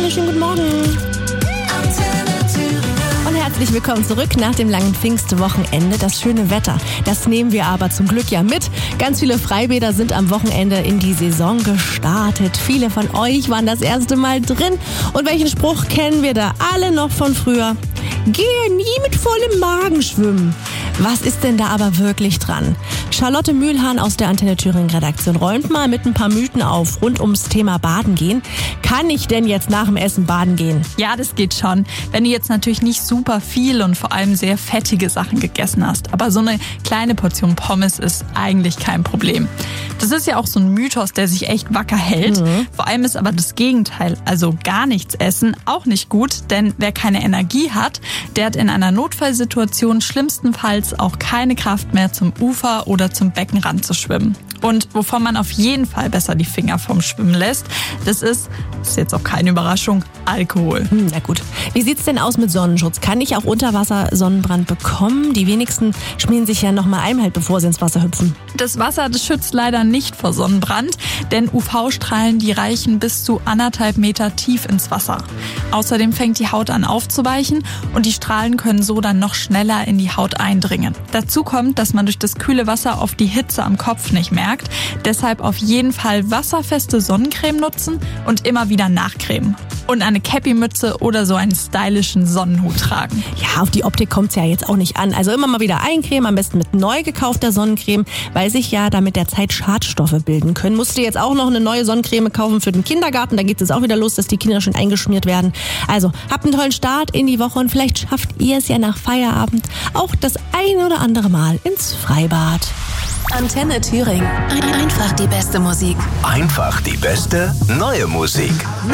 wunderschönen guten Morgen. Und herzlich willkommen zurück nach dem langen Pfingstwochenende. Das schöne Wetter, das nehmen wir aber zum Glück ja mit. Ganz viele Freibäder sind am Wochenende in die Saison gestartet. Viele von euch waren das erste Mal drin. Und welchen Spruch kennen wir da alle noch von früher? Gehe nie mit vollem Magen schwimmen. Was ist denn da aber wirklich dran? Charlotte Mühlhahn aus der Antenne Thüringen Redaktion räumt mal mit ein paar Mythen auf rund ums Thema Baden gehen. Kann ich denn jetzt nach dem Essen baden gehen? Ja, das geht schon. Wenn du jetzt natürlich nicht super viel und vor allem sehr fettige Sachen gegessen hast. Aber so eine kleine Portion Pommes ist eigentlich kein Problem. Das ist ja auch so ein Mythos, der sich echt wacker hält. Vor allem ist aber das Gegenteil, also gar nichts essen, auch nicht gut. Denn wer keine Energie hat, der hat in einer Notfallsituation schlimmstenfalls auch keine Kraft mehr, zum Ufer oder zum Beckenrand zu schwimmen. Und wovon man auf jeden Fall besser die Finger vom Schwimmen lässt, das ist jetzt auch keine Überraschung, Alkohol. Na gut. Wie sieht's denn aus mit Sonnenschutz? Kann ich auch Unterwasser-Sonnenbrand bekommen? Die wenigsten schmieren sich ja nochmal ein, halt bevor sie ins Wasser hüpfen. Das Wasser, das schützt leider nicht vor Sonnenbrand, denn UV-Strahlen, die reichen bis zu 1,5 Meter tief ins Wasser. Außerdem fängt die Haut an aufzuweichen und die Strahlen können so dann noch schneller in die Haut eindringen. Dazu kommt, dass man durch das kühle Wasser oft die Hitze am Kopf nicht merkt. Deshalb auf jeden Fall wasserfeste Sonnencreme nutzen und immer wieder nachcremen. Und eine Cappy-Mütze oder so einen stylischen Sonnenhut tragen. Ja, auf die Optik kommt's ja jetzt auch nicht an. Also immer mal wieder eincremen, am besten mit neu gekaufter Sonnencreme, weil sich ja da mit der Zeit Schadstoffe bilden können. Musst du jetzt auch noch eine neue Sonnencreme kaufen für den Kindergarten, da geht es auch wieder los, dass die Kinder schon eingeschmiert werden. Also habt einen tollen Start in die Woche und vielleicht schafft ihr es ja nach Feierabend auch das ein oder andere Mal ins Freibad. Antenne Thüringen. Einfach die beste Musik. Einfach die beste neue Musik.